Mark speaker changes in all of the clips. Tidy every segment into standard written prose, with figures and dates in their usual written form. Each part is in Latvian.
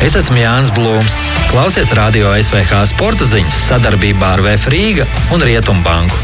Speaker 1: Es esmu Jānis Blūms. Klausies Radio SVH sporta ziņas sadarbībā ar VF Rīga un Rietumbanku.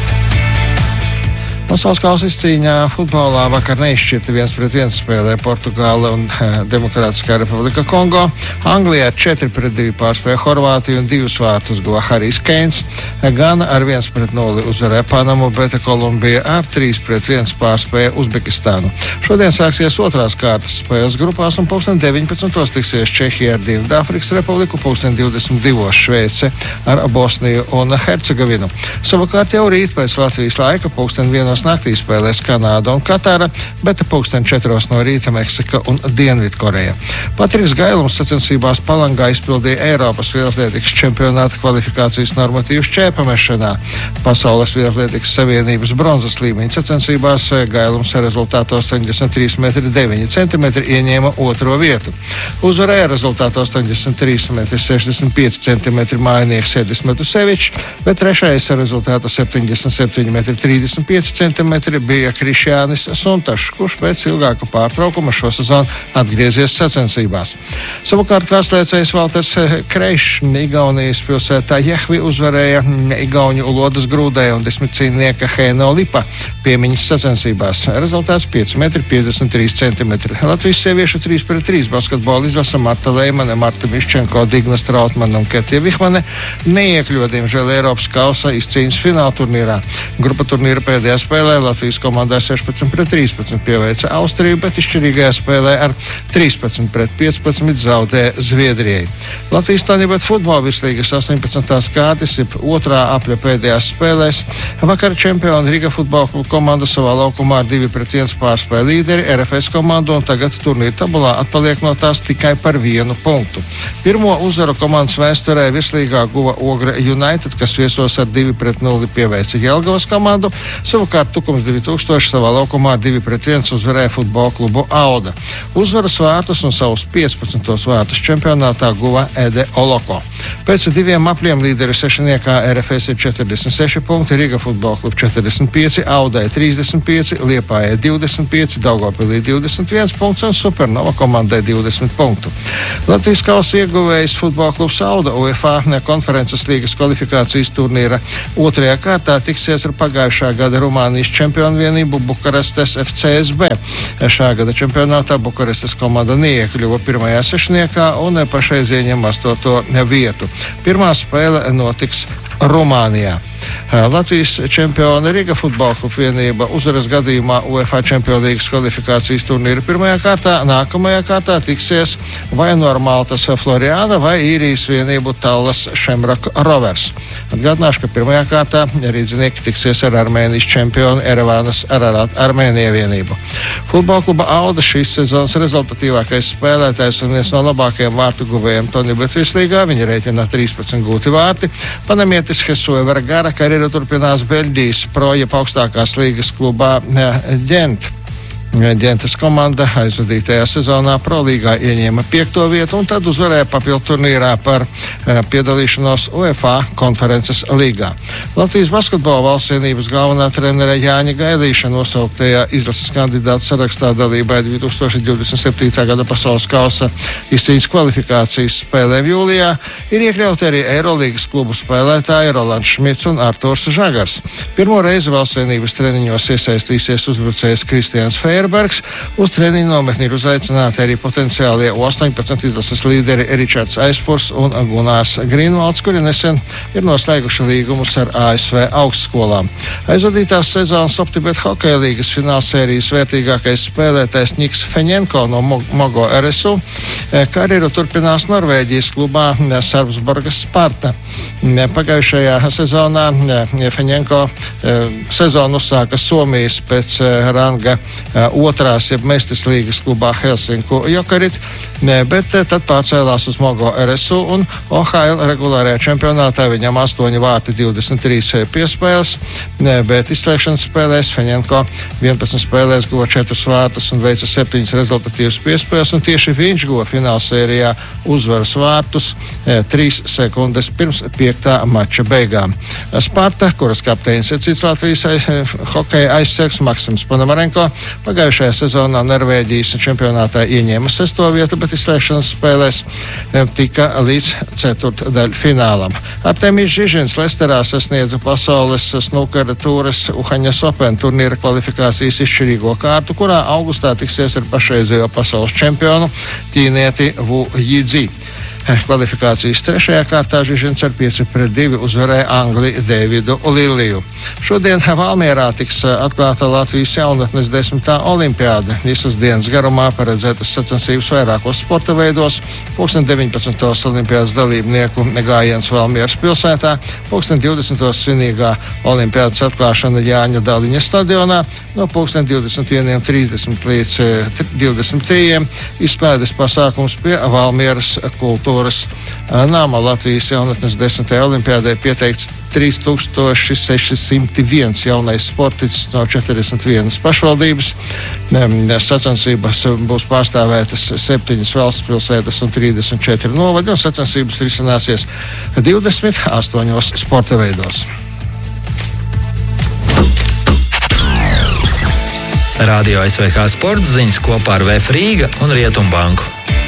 Speaker 2: Pasaules kausa izcīņā futbolā vakar neizšķirti 1-1 spēlē Portugāla un Demokrātiskā Republika Kongo. Anglijā 4-2 pārspēja Horvātiju un 2 vārtus guva Harijs Keins. Gana ar 1-0 uzvarēja Panamu, bet Kolumbija ar 3-1 pārspēja Uzbekistānu. Šodien sāksies otrās kārtas spēles grupās un 19. tiksies Čehija ar Dienvidāfrikas Republiku, 22. Šveice ar Bosniju un Hercegovinu. Savukārt jau rīt pēc Latvijas laika 1:00 naktī spēlēs Kanāda un Katāra, bet 4:00 no rīta Meksika un Dienvidkoreja. Patriks Gailums sacensībās Palangā izpildīja Eiropas vieglatlētikas čempionāta kvalifikācijas normatīvas čēpamešanā. Pasaules vieglatlētikas savienības bronzas līmeņa sacensībās Gailums ar rezultātu 83,9 m ieņēma otro vietu. Uzvarēja rezultātu 83,65 m mājinieks Edis Metusevičs, bet trešais ar rezultātu 77,35 m bija Krišjānis Suntašs, kurš pēc ilgāka pārtraukuma šo sezonu atgriezies sacensībās. Savukārt kāslēcējs Valters Kreišs Igaunijas pilsētā Jehvi uzvarēja igauņu Lodas Grūdē un 10-cīnieka Heino Lipa piemiņas sacensībās. Rezultāts 5,53 m. Latvijas sieviešu 3-3 basketbola izlase Marta Leimane, Marta Miščenko, Digna Strautmane un Ketija Vihmane neiekļuva diemžēl Eiropas kausa izcīņas fināla turnīrā. Grupa turnīra pēdējā spēlē Latvijas komandā 16-13 pieveica Austriju, bet izšķirīgajā spēlē ar 13-15 zaudēja Zviedrijai. Latvijas tānibet futbola virslīgas 18. kārtas, jeb otrā apļa pēdējās spēlēs. Vakar čempioni Riga futbola kluba komanda savā laukumā ar 2-1 pārspēja līderi RFS komandu un tagad turnīra tabulā atpaliek no tās tikai par 1 punktu. Pirmo uzvaru komandas vēsturē virslīgā guva Ogre United, kas viesos ar 2-0 pieveica Jelgavas komandu. Savukārt Tukums 2000 savā laukumā ar 2-1 uzvarēja futbola klubu Auda. Uzvaras vārtus un savus 15. vārtus čempionātā guva Ede Oloko. Pēc 2 apļiem līderi sešniekā RFS ir 46 punkti, Riga futbola kluba 45, Audai 35, Liepājai 25, Daugavpilī 21 punkts un Supernova komandai 20 punktu. Latvijas kausa ieguvējs futbola klubs Auda UEFA konferences līgas kvalifikācijas turnīra otrajā kārtā tiksies ar pagājušā gada Rumānijas čempionu vienību Bukarestes FCSB. Šā gada čempionātā Bukarestes komanda neiekļuva pirmajā sešniekā un pašreiz ieņem 8. vietu. Pirmā spēle notiks Rumānijā. Latvijas čempiona Riga futbola kluba vienība uzvaras gadījumā UEFA Čempionu līgas kvalifikācijas turnīra pirmajā kārtā, nākamajā kārtā tiksies vai no Maltas Floriāna vai īrijas vienību Tallas Šemrak Rovers. Atgādināšu, ka pirmajā kārtā rīdzinieki tiksies ar Armēnijas čempionu Erevānas Ararat Armēnija vienību. Futbola kluba Auda šīs sezonas rezultatīvākais spēlētājs un viens no labākajiem vārtu guvējiem Tonibet virslīgā. Viņa rēķina 13 gūti vārti. Panamietis Hesueva Vergara karjeru turpinās Beļģijas projēta augstākās līgas klubā Ģent. Ģentes komanda aizvadītajā sezonā Prolīgā ieņēma 5. vietu un tad uzvarēja papildu turnīrā par piedalīšanos UEFA konferences līgā. Latvijas basketbola valsts vienības galvenā trenere Jāņa Gailīša nosauktajā izlases kandidātu sarakstā dalībai 2027. gada pasaules kausa izcīņas kvalifikācijas spēlēm jūlijā ir iekļauti arī Eirolīgas klubu spēlētāji Rolands Šmits un Arturs Žagars. Pirmo reizi valsts vienības treniņos iesaistīsies uzbrucējs Kristians Fērs. Uz treniņu nometni ir uzaicināti arī potenciālie 18 izlases līderi Ričards Aizpurs un Gunārs Grīnvalds, kuri nesen ir noslēguši līgumus ar ASV augstskolām. Aizvadītās sezonas Optibet hokeja līgas finālsērijas vērtīgākais spēlētājs Niks Feņenko no Mogo RSU karjeru turpinās Norvēģijas klubā Sarpsborgas Sparta. Pagājušajā sezonā Feņenko sezonu uzsāka Somijas pēc ranga otrās, jeb Mestis līgas klubā Helsinku Jokerit, bet tad pārcēlās uz Mogo RSU un OHL regulārajā čempionātā viņam 8 vārti 23 piespēles, bet izslēgšanas spēlēs Feņenko 11 spēlēs guva 4 vārtus un veica 7 rezultatīvas piespēles, un tieši viņš guva finālsērijā uzvaras vārtus 3 sekundes pirms 5. mača beigām. Sparta, kuras kapteinis ir cits Latvijas hokeja aizsargs Maksims Panamarenko, pagājušajā sezonā Norvēģijas čempionātā ieņēma 6. vietu, bet izslēgšanas spēlēs tika līdz ceturtdaļu finālam. Artemijs Žižins Lesterā sasniedza pasaules snukera tūres Uhaņas Open turnīra kvalifikācijas izšķirīgo kārtu, kurā augustā tiksies ar pašreizējo pasaules čempionu ķīnieti Wu Yijie. Kvalifikācijas trešajā kārtā Žižins ar 5-2 uzvarēja Angli Davidu Lilliju. Šodien Valmierā tiks atklāta Latvijas jaunatnes 10. olimpiāde. Visas dienas garumā paredzētas sacensības vairākos sporta veidos. 19. olimpiādas dalībnieku gājiens Valmieras pilsētā, 20. svinīgā olimpiādas atklāšana Jāņa Daliņa stadionā, no 21:30 līdz 23. izklaides pasākums pie Valmieras kultūras nama. Latvijas jaunatnes 10. olimpiādē pieteikts 3601 jaunais sportists no 41 pašvaldības. Sacensības būs pārstāvētas 7 valsts pilsētas un 34 novadi, un sacensības risināsies 28 sporta veidos.
Speaker 1: Radio SVH sporta ziņas kopā ar VF Rīga un Rietumbanku.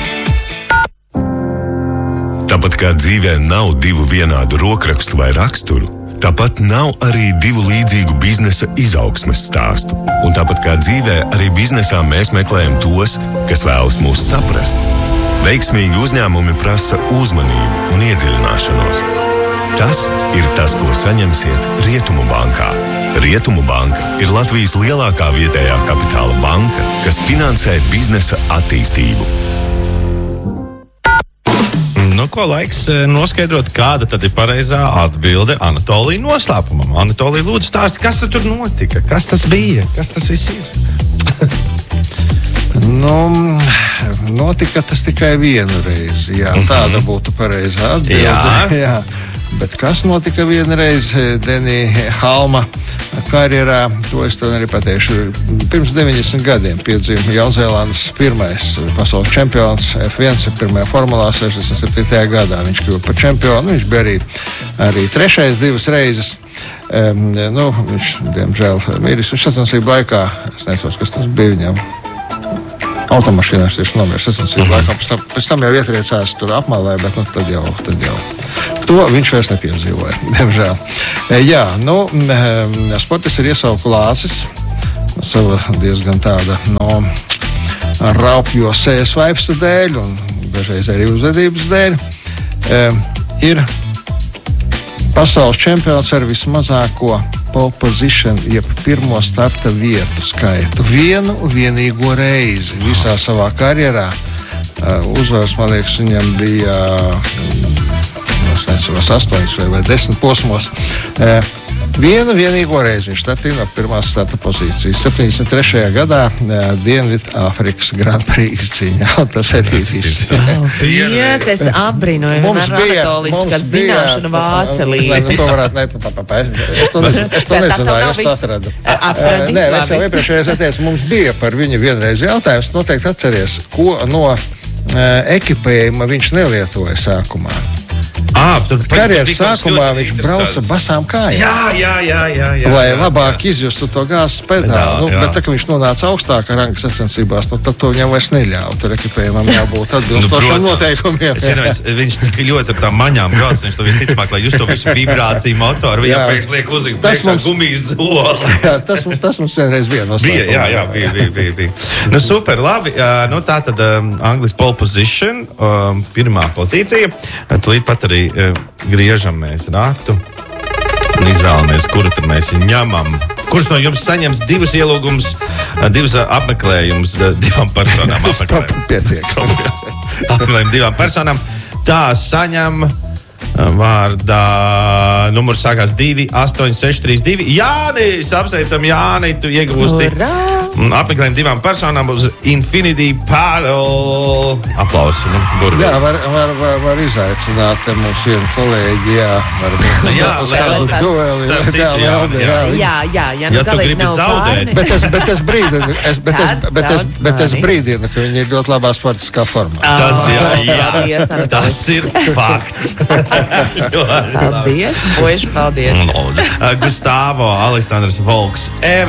Speaker 3: Tāpat kā dzīvē nav divu vienādu rokrakstu vai raksturu, tāpat nav arī divu līdzīgu biznesa izaugsmes stāstu. Un tāpat kā dzīvē, arī biznesā mēs meklējam tos, kas vēlas mūs saprast. Veiksmīgi uzņēmumi prasa uzmanību un iedziļināšanos. Tas ir tas, ko saņemsiet Rietumu bankā. Rietumu banka ir Latvijas lielākā vietējā kapitāla banka, kas finansē biznesa attīstību.
Speaker 4: Nu, ko laiks noskaidrot, kāda tad ir pareizā atbilde Anatolija noslēpumam. Anatolija, lūdzu, stāsti, kas tur notika? Kas tas bija? Kas tas viss ir?
Speaker 2: Notika tas tikai vienu reizi. Jā, tāda būtu pareizā atbilde. Jā. Bet kas notika vienreiz Denija Halma karjerā, to es arī pateikšu. Pirms 90 gadiem piedzima Jaunzēlandes pirmais pasaules čempions F1 pirmajā formulā 67. gadā. Viņš kļuva par čempionu. Viņš bija arī trešais 2 reizes. Viņš, diemžēl, miris sacensību laikā. Es nezinu, kas tas bija viņam. Automašīnās tieši nomirs sacensību laikā. Pēc tam jau ietriecās tur apmalē, bet tad jau. To viņš vairs nepiedzīvoja, diemžēl. Jā, sportists ir iesauku lācis. Sava diezgan tāda raupjo sējas vaipsta dēļ un dažreiz arī uzvedības dēļ. Ir pasaules čempions ar vismazāko pole position, jeb pirmo starta vietu skaitu. Vienīgo reizi visā savā karjerā. Uzvars, man liekas, viņam bija 8 vai 10 posmos. Vienīgo reizi viņš startīja no pirmās starta pozīcijas. 73. gadā Dienvidāfrikas Grand Prix cīņā. Tas arī viss.
Speaker 5: Paldies, es apbrīnoju vienmēr anatoliskas zināšanu vācelī.
Speaker 2: To varētu es to nezināju, es to atradu. Nē, es jau iepriekšējais atteicu, mums bija par viņu vienreiz jautājums. Noteikti atceries, ko no ekipējuma viņš nelietoja sākumā. Karjeras sākumā viņš brauca basām kājām. Jā. Lai labāk izjustu to gāzes pedāli. Bet tā, ka viņš nonāca augstākā ranga sacensībās, tad to viņam vairs neļauj. Tur ekipējumam jābūt atbilstošam noteikumiem.
Speaker 4: Viņš tik ļoti ar tām maņām brauc, viņš to visticamāk, lai just to visu vibrāciju motoru, viņam pēkšņi liek uzlikt priekšā gumijas zoli.
Speaker 2: Jā, tas mums vienreiz bija noslēpums.
Speaker 4: Bija. Super, labi. Tā tad Anglis pole position, pirmā pozīcija. Tūlīt pat arī griežam mēs raktu un izvēlamies, kuru tad mēs ņemam. Kurš no jums saņems 2 ielūgumus, 2 apmeklējumus 2 personām? Apmeklējumu 2 personām. Tā saņem vārdā numurs sākās 28632. Jānis, apsveicam Jāni, tu iegūsti apmeklējumu 2 personām uz Infinity Paddle. Aplausi.
Speaker 2: Jā, var izaicināt mums vienu kolēģi,
Speaker 4: Ja tu gribi zaudēt.
Speaker 2: Bet es brīdinu, ka viņi ir ļoti labā sportiskā formā.
Speaker 4: Tas ir fakts.
Speaker 5: Paldies, bojuši, paldies.
Speaker 4: Gustavo, Aleksandrs Volks,